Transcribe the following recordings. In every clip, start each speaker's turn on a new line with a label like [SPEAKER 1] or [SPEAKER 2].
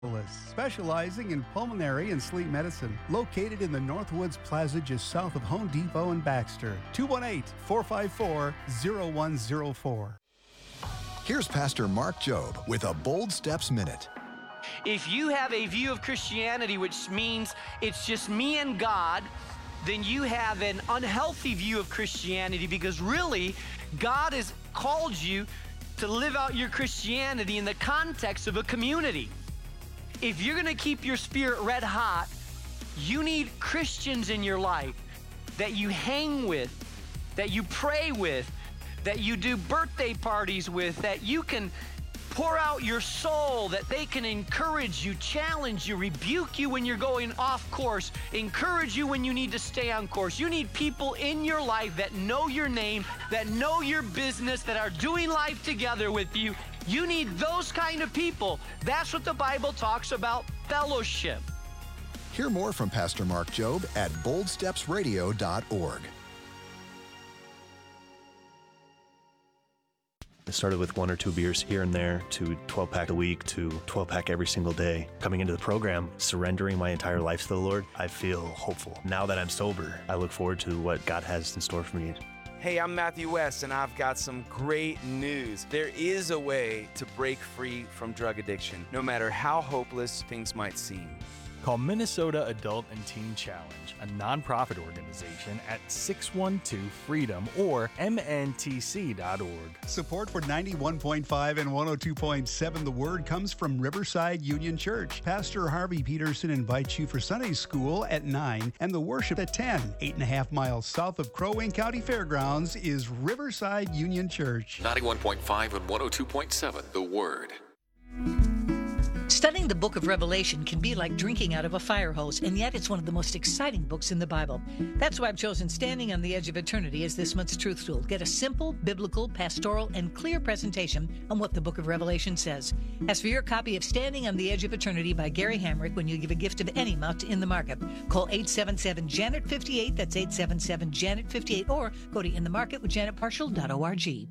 [SPEAKER 1] specializing in pulmonary and sleep medicine. Located in the Northwoods Plaza just south of Home Depot and Baxter. 218-454-0104.
[SPEAKER 2] Here's Pastor Mark Jobe with a Bold Steps Minute.
[SPEAKER 3] If you have a view of Christianity which means it's just me and God, then you have an unhealthy view of Christianity, because really God has called you to live out your Christianity in the context of a community. If you're going to keep your spirit red hot, you need Christians in your life that you hang with, that you pray with, that you do birthday parties with, that you can pour out your soul, that they can encourage you, challenge you, rebuke you when you're going off course, encourage you when you need to stay on course. You need people in your life that know your name, that know your business, that are doing life together with you. You need those kind of people. That's what the Bible talks about, fellowship.
[SPEAKER 2] Hear more from Pastor Mark Jobe at boldstepsradio.org.
[SPEAKER 4] It started with 1 or 2 beers here and there, to 12-pack a week, to 12-pack every single day. Coming into the program, surrendering my entire life to the Lord, I feel hopeful. Now that I'm sober, I look forward to what God has in store for me.
[SPEAKER 5] Hey, I'm Matthew West, and I've got some great news. There is a way to break free from drug addiction, no matter how hopeless things might seem.
[SPEAKER 6] Call Minnesota Adult and Teen Challenge, a nonprofit organization, at 612-FREEDOM or mntc.org.
[SPEAKER 1] Support for 91.5 and 102.7 The Word comes from Riverside Union Church. Pastor Harvey Peterson invites you for Sunday school at 9 and the worship at 10. 8.5 miles south of Crow Wing County Fairgrounds is Riverside Union Church.
[SPEAKER 7] 91.5 and 102.7 The Word.
[SPEAKER 8] Studying the book of Revelation can be like drinking out of a fire hose, and yet it's one of the most exciting books in the Bible. That's why I've chosen Standing on the Edge of Eternity as this month's truth tool. Get a simple, biblical, pastoral, and clear presentation on what the book of Revelation says. As for your copy of Standing on the Edge of Eternity by Gary Hamrick when you give a gift of any amount in the market, call 877-JANET-58, that's 877-JANET-58, or go to inthemarketwithjanetparshall.org.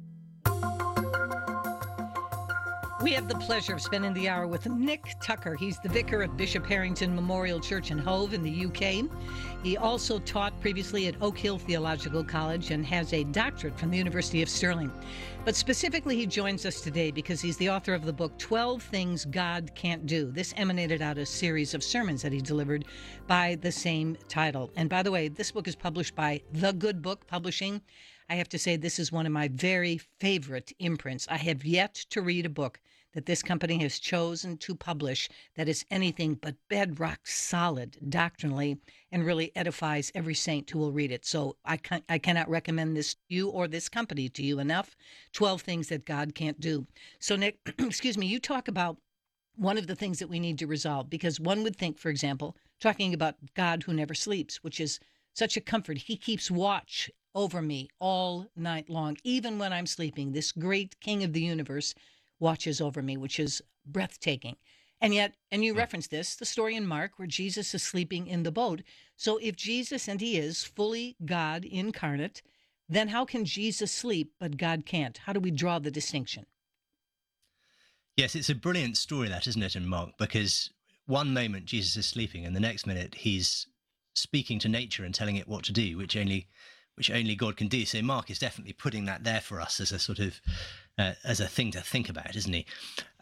[SPEAKER 8] We have the pleasure of spending the hour with Nick Tucker. He's the vicar of Bishop Harrington Memorial Church in Hove in the UK. He also taught previously at Oak Hill Theological College and has a doctorate from the University of Stirling. But specifically, he joins us today because he's the author of the book, 12 Things God Can't Do. This emanated out of a series of sermons that he delivered by the same title. And by the way, this book is published by The Good Book Publishing. I have to say, this is one of my very favorite imprints. I have yet to read a book that this company has chosen to publish that is anything but bedrock solid doctrinally and really edifies every saint who will read it. So I cannot recommend this to you or this company to you enough. 12 Things That God Can't Do. So Nick, excuse me, you talk about one of the things that we need to resolve, because one would think, for example, talking about God who never sleeps, which is such a comfort. He keeps watch over me all night long, even when I'm sleeping. This great King of the universe watches over me, which is breathtaking. And yet, and you reference this, the story in Mark where Jesus is sleeping in the boat. So if Jesus, and he is fully God incarnate, then how can Jesus sleep but God can't? How do we draw the distinction?
[SPEAKER 9] Yes, it's a brilliant story, that, isn't it, in Mark? Because one moment Jesus is sleeping and the next minute he's speaking to nature and telling it what to do, which only God can do. So Mark is definitely putting that there for us as a sort of as a thing to think about, isn't he?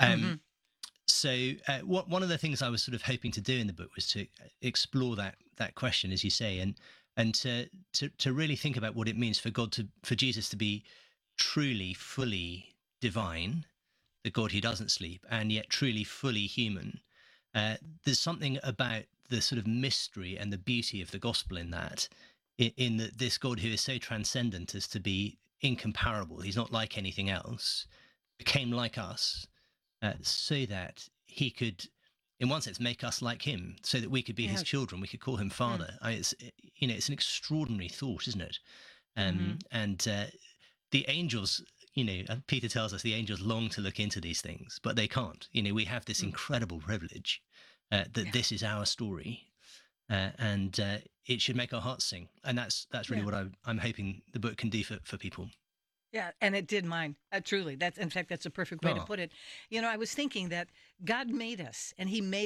[SPEAKER 9] So one of the things I was sort of hoping to do in the book was to explore that question, as you say, and to really think about what it means for Jesus to be truly, fully divine, the God who doesn't sleep, and yet truly, fully human. There's something about the sort of mystery and the beauty of the gospel in that. In that this God who is so transcendent as to be incomparable, he's not like anything else, became like us, so that he could, in one sense, make us like him, so that we could be his children. We could call him Father. It's an extraordinary thought, isn't it? And the angels, Peter tells us the angels long to look into these things, but they can't. We have this incredible privilege that this is our story. And it should make our hearts sing, and that's really what I'm hoping the book can do for people.
[SPEAKER 8] Yeah, and it did mine. Truly, in fact, that's a perfect way to
[SPEAKER 9] Oh.
[SPEAKER 8] put it. I was thinking that God made us, and He made